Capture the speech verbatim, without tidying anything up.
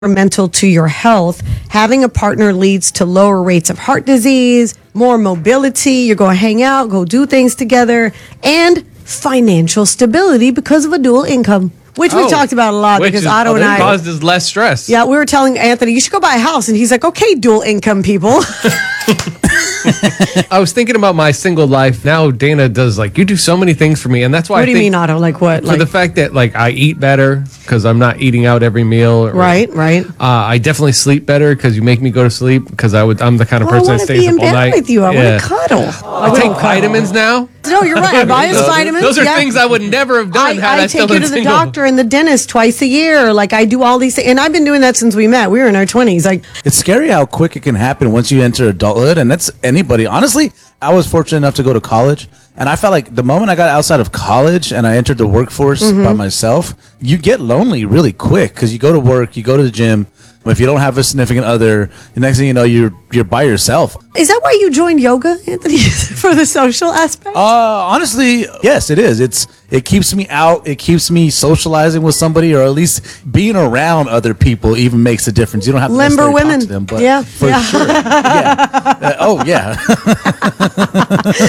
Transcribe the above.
detrimental to your health. Having a partner leads to lower rates of heart disease, more mobility. You're going to hang out, go do things together, and financial stability because of a dual income, which we Oh, talked about a lot which because is, Otto and I causes less stress. Yeah, we were telling Anthony, you should go buy a house. And he's like, okay, dual income people. I was thinking about my single life. Now Dana does like, you do so many things for me. And that's why What I do you think mean, Otto? Like what? for Like, the fact that like I eat better because I'm not eating out every meal. Or, right, right. Uh, I definitely sleep better because you make me go to sleep because I would. I'm the kind of Well, I person that want to stays be in up all bed night. with you. I Yeah. want to cuddle. I take vitamins now. No, you're right. I buy us vitamins. Those are yeah. things I would never have done I, had I, I still take you been to the single. doctor and the dentist twice a year. Like I do all these things. And I've been doing that since we met. We were in our twenties. Like It's scary how quick it can happen once you enter adulthood, and that's anybody. Honestly, I was fortunate enough to go to college, and I felt like the moment I got outside of college and I entered the workforce Mm-hmm. by myself, you get lonely really quick because you go to work, you go to the gym. If you don't have a significant other, the next thing you know, you're you're by yourself. is that why you joined yoga, Anthony? For the social aspect? Uh, honestly, yes, it is. It's it keeps me out. It keeps me socializing with somebody, or at least being around other people. Even makes a difference. You don't have to Limber necessarily women. talk to them, but Yeah, for yeah. sure. Yeah. Uh, oh yeah.